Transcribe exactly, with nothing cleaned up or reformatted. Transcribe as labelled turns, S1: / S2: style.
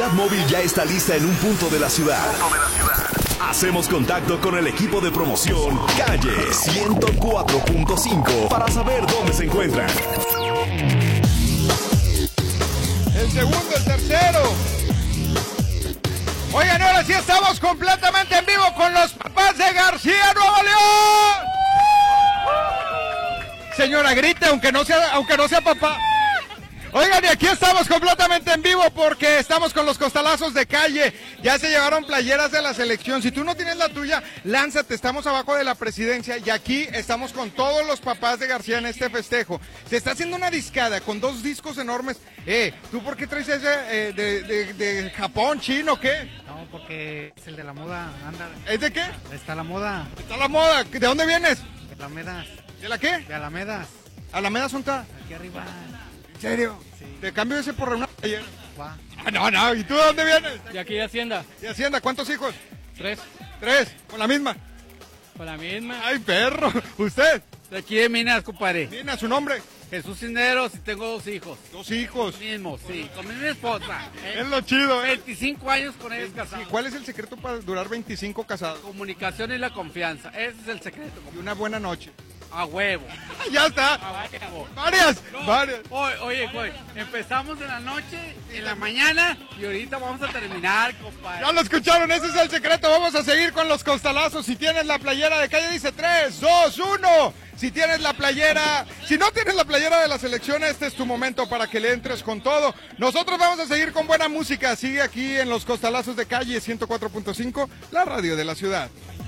S1: Móvil ya está lista en un punto de la ciudad. Hacemos contacto con el equipo de promoción Calle ciento cuatro punto cinco para saber dónde se encuentran.
S2: El segundo, el tercero. Oigan, ahora sí estamos completamente en vivo con los papás de García, Nuevo León. Señora, grite, aunque no sea, aunque no sea papá. Oigan, y aquí estamos completamente en vivo porque estamos con los costalazos de Calle. Ya se llevaron playeras de la selección. Si tú no tienes la tuya, lánzate. Estamos abajo de la presidencia y aquí estamos con todos los papás de García en este festejo. Se está haciendo una discada con dos discos enormes. Eh, ¿tú por qué traes ese eh, de, de, de Japón, chino, qué?
S3: No, porque es el de la moda, anda.
S2: ¿Es de qué?
S3: Está la moda.
S2: Está la moda. ¿De dónde vienes?
S3: De Alamedas.
S2: ¿De la qué?
S3: De Alamedas.
S2: ¿Alameda son ta?
S3: Aquí arriba.
S2: ¿En serio?
S3: Sí.
S2: Te cambio ese por una playera.
S3: Va.
S2: Ah, no, no. ¿Y tú de dónde vienes?
S4: De aquí de Hacienda.
S2: ¿De Hacienda? ¿Cuántos hijos?
S4: Tres.
S2: Tres. ¿Con la misma?
S4: Con la misma.
S2: ¡Ay, perro! ¿Usted?
S5: De aquí de Minas, compadre.
S2: Nina, ¿su nombre?
S5: Jesús Cisneros y tengo dos hijos.
S2: Dos hijos.
S5: Mismos, sí. Con mi misma esposa.
S2: Es lo chido, ¿eh?
S5: veinticinco años con ellos
S2: Sí,
S5: casados.
S2: ¿cuál es el secreto para durar veinticinco casados?
S5: Comunicación y la confianza. Ese es el secreto.
S2: Y
S5: compadre.
S2: una buena noche.
S5: A huevo.
S2: ¡Ya está!
S5: A huevo.
S2: ¡Varias!
S5: No,
S2: ¡Varias!
S5: Oye, oye, güey, empezamos en la noche, en la mañana y ahorita vamos a terminar, compadre.
S2: Ya lo escucharon, ese es el secreto. Vamos a seguir con los costalazos. Si tienes la playera de Calle, dice tres, dos, uno. Si tienes la playera, si no tienes la playera de la selección, este es tu momento para que le entres con todo. Nosotros vamos a seguir con buena música. Sigue aquí en los costalazos de Calle ciento cuatro punto cinco, la radio de la ciudad.